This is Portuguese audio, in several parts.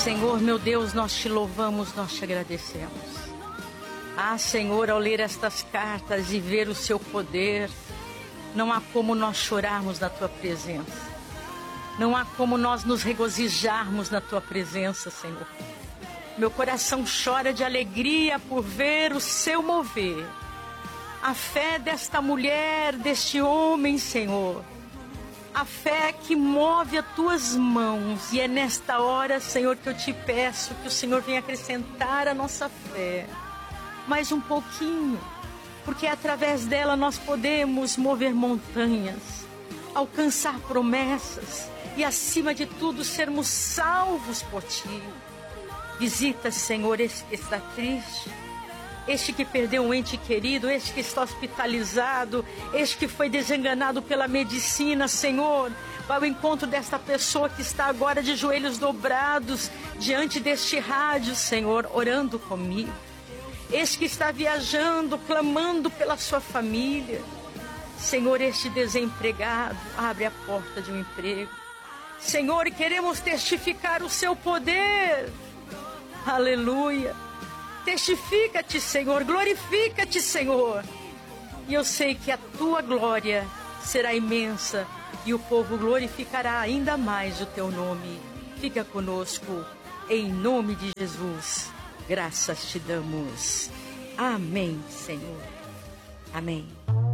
Senhor, meu Deus, nós te louvamos, nós te agradecemos. Senhor, ao ler estas cartas e ver o seu poder, não há como nós chorarmos na tua presença. Não há como nós nos regozijarmos na tua presença, Senhor. Meu coração chora de alegria por ver o seu mover. A fé desta mulher, deste homem, Senhor. A fé que move as tuas mãos. E é nesta hora, Senhor, que eu te peço que o Senhor venha acrescentar a nossa fé. Mais um pouquinho. Porque através dela nós podemos mover montanhas. Alcançar promessas. E acima de tudo, sermos salvos por ti. Visita, Senhor, este que está triste. Este que perdeu um ente querido, este que está hospitalizado, este que foi desenganado pela medicina, Senhor. Vai ao encontro desta pessoa que está agora de joelhos dobrados diante deste rádio, Senhor, orando comigo. Este que está viajando, clamando pela sua família. Senhor, este desempregado, abre a porta de um emprego. Senhor, queremos testificar o seu poder. Aleluia. Testifica-te, Senhor, glorifica-te, Senhor. E eu sei que a tua glória será imensa e o povo glorificará ainda mais o teu nome. Fica conosco, em nome de Jesus. Graças te damos. Amém, Senhor. Amém.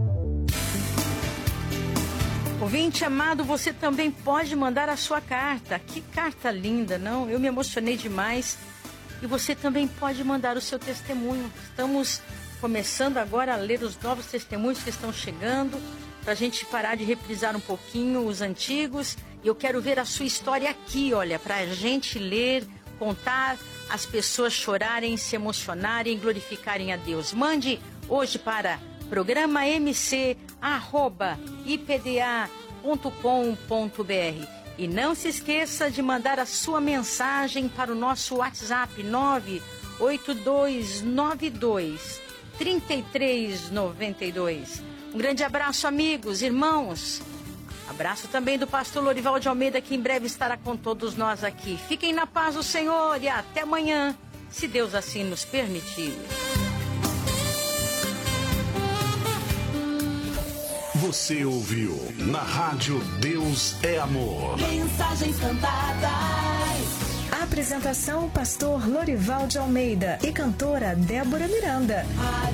Ouvinte amado, você também pode mandar a sua carta. Que carta linda, não? Eu me emocionei demais. E você também pode mandar o seu testemunho. Estamos começando agora a ler os novos testemunhos que estão chegando, para a gente parar de reprisar um pouquinho os antigos. E eu quero ver a sua história aqui, olha, para a gente ler, contar, as pessoas chorarem, se emocionarem, glorificarem a Deus. Mande hoje para programamc@ipda.com.br. E não se esqueça de mandar a sua mensagem para o nosso WhatsApp 98292-3392. Um grande abraço, amigos, irmãos. Abraço também do pastor Lorival de Almeida, que em breve estará com todos nós aqui. Fiquem na paz do Senhor e até amanhã, se Deus assim nos permitir. Você ouviu na Rádio Deus é Amor. Mensagens cantadas. Apresentação: pastor Lorival de Almeida e cantora Débora Miranda.